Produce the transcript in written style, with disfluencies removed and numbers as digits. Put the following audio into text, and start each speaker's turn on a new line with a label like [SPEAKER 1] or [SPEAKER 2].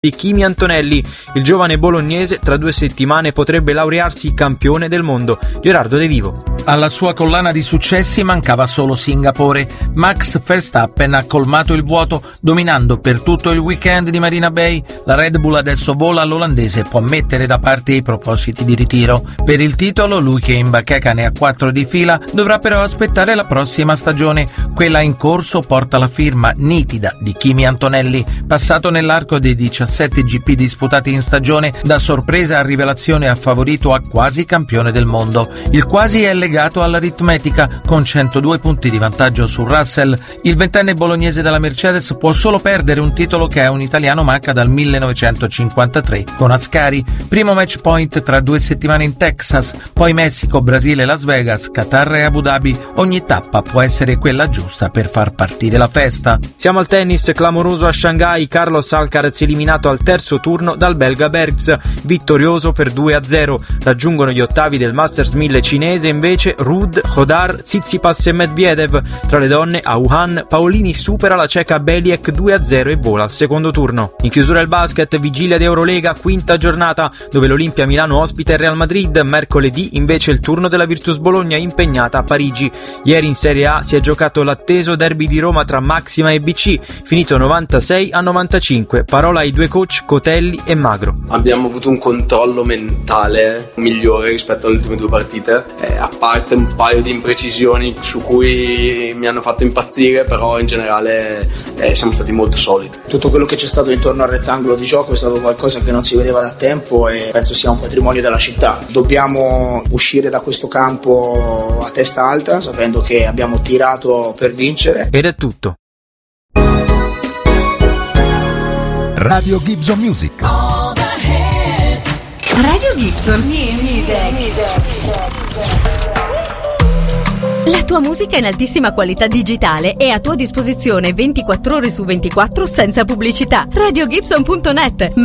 [SPEAKER 1] di Kimi Antonelli. Il giovane bolognese tra 2 settimane potrebbe laurearsi campione del mondo. Gerardo De Vivo.
[SPEAKER 2] Alla sua collana di successi mancava solo Singapore. Max Verstappen ha colmato il vuoto dominando per tutto il weekend di Marina Bay. La Red Bull adesso vola, l'olandese può mettere da parte i propositi di ritiro. Per il titolo, lui che in bacheca ne ha 4 di fila, dovrà però aspettare la prossima stagione. Quella in corso porta la firma nitida di Kimi Antonelli, passato nell'arco dei 17 GP disputati in stagione, da sorpresa a rivelazione ha favorito a quasi campione del mondo. Il quasi è legato all'aritmetica, con 102 punti di vantaggio su Russell. Il ventenne bolognese della Mercedes può solo perdere un titolo che a un italiano manca dal 1953 con Ascari. Primo match point tra 2 settimane in Texas, poi Messico, Brasile, Las Vegas, Qatar e Abu Dhabi. Ogni tappa può essere quella giusta per far partire la festa.
[SPEAKER 1] Siamo al tennis, clamoroso a Shanghai. Carlos Alcaraz eliminato al terzo turno dal belga Bergs, vittorioso per 2-0. Raggiungono gli ottavi del Masters 1000 cinese invece Ruud, Hodar, Tsitsipas e Medvedev. Tra le donne a Wuhan Paolini supera la ceca Beliek 2-0 e vola al secondo turno. In chiusura il basket, vigilia di Eurolega, quinta giornata, dove l'Olimpia Milano ospita il Real Madrid. Mercoledì invece il turno della Virtus Bologna impegnata a Parigi. Ieri in Serie A si è giocato l'atteso derby di Roma tra Maxima e BC, finito 96-95. Parola ai due coach Cotelli e Magro.
[SPEAKER 3] Abbiamo avuto un controllo mentale migliore rispetto alle ultime 2 partite, a parte un paio di imprecisioni su cui mi hanno fatto impazzire, però in generale siamo stati molto solidi.
[SPEAKER 4] Tutto quello che c'è stato intorno al rettangolo di gioco è stato qualcosa che non si vedeva da tempo e penso sia un patrimonio della città. Dobbiamo uscire da questo campo a testa alta, sapendo che abbiamo tirato per vincere.
[SPEAKER 1] Ed è tutto.
[SPEAKER 5] Radio Gibson Music.
[SPEAKER 6] Radio Gibson Music. La tua musica in altissima qualità digitale è a tua disposizione 24 ore su 24 senza pubblicità. RadioGibson.net